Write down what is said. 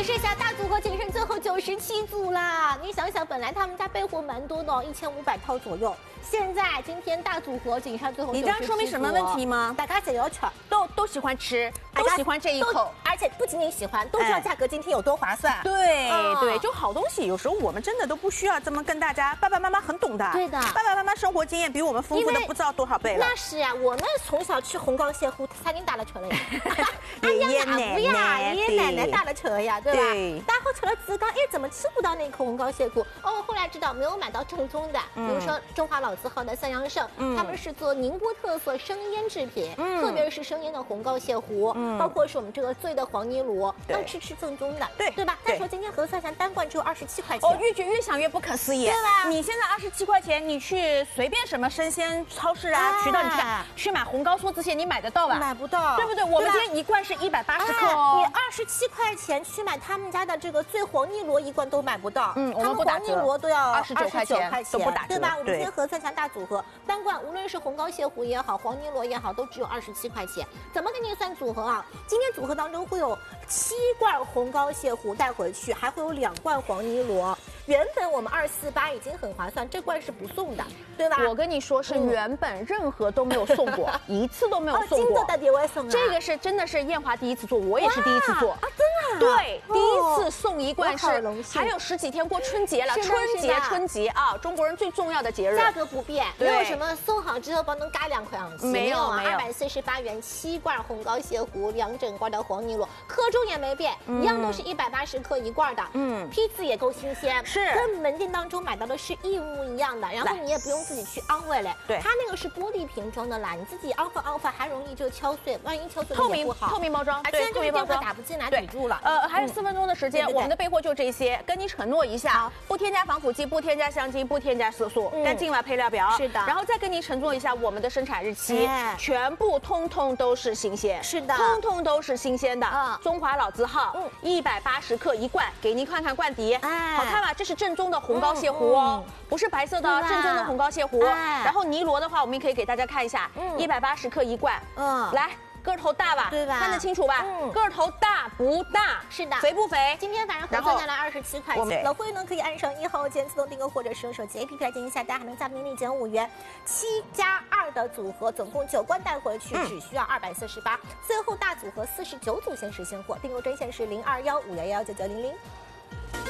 可是小大组合仅剩最后97组啦！你想想，本来他们家备货蛮多的，1500套左右。现在今天大组合仅剩最后97组。 你这样说明什么问题吗？ 大家想要吃， 都喜欢吃，都喜欢这一口， 而且不仅仅喜欢，都知道价格今天有多划算。 对对，就好东西，有时候我们真的都不需要这么跟大家。爸爸妈妈很懂的， 对的， 爸爸妈妈生活经验比我们丰富的不知道多少倍了。 那是啊，我们从小吃红膏蟹糊，他已经打了车了呀。 爷爷奶奶， 爷爷奶奶打了车呀，对吧？ 对。 然后吃了自刚，哎，怎么吃不到那口红膏蟹糊？哦，后来知道没有买到正宗的，比如说中华老字号的三阳盛，他们是做宁波特色生腌制品，特别是生腌的红膏蟹糊，包括是我们这个醉的黄泥螺，要吃正宗的，对吧？再说今天核算下单罐只有27块钱， 哦，越想越不可思议， 对吧？ 你现在27块钱，你去随便什么生鲜超市啊、渠道，你去买红膏梭子蟹，你买得到吧？ 买不到， 对不对？我们今天一罐是180克哦， 你27块钱去买他们家的这个醉黄泥螺一罐都买不到， 我们不打折， 黄泥螺都要 29块钱，都不打折， 对吧？我们今天核算下大组合单罐，无论是红膏蟹糊也好，黄泥螺也好，都只有27块钱。怎么给你算组合啊？今天组合当中会有7罐红膏蟹糊带回去，还会有2罐黄泥螺。原本我们248已经很划算，这罐是不送的，对吧？ 我跟你说，是原本任何都没有送过，一次都没有送过。 金色的碟我也送啊。 这个是真的是艳华第一次做，我也是第一次做啊，真的。 对，第一次送一罐是，还有10几天过春节了，春节啊，中国人最重要的节日。 价格不变，没有什么送好之后帮能加2块洋气， 没有 248元7罐红膏蟹糊，2整罐的黄泥螺，克重也没变，一样都是180克一罐的，批次也够新鲜， 是跟门店当中买到的是一模一样的，然后你也不用自己去昂味嘞， 对， 它那个是玻璃瓶装的啦，你自己昂发还容易就敲碎，万一敲碎了也不好。 透明包装， 对，透明包装打不进来，堵住了。 还是4分钟的时间，我们的备货就这些，跟你承诺一下，不添加防腐剂，不添加香精，不添加色素，干净了配料表。 是的， 然后再跟您承诺一下我们的生产日期，全部通通都是新鲜， 是的， 通通都是新鲜的。中华老字号，180克一罐，给您看看罐底，好看吗？这是正宗的红膏蟹糊哦，不是白色的，正宗的红膏蟹糊。然后泥螺的话，我们也可以给大家看一下，180克一罐，来。个头大吧， 对吧？ 看得清楚吧？个头大不大？ 是的， 肥不肥？ 今天反正核算下来27块钱。老慧呢可以按上1号键自动订购，或者使用手机 APP 来进行下单，还能加明利减5元。7+2的组合，总共9罐带回去，只需要248。最后大组合49组限时现货，订购专线是0215119900。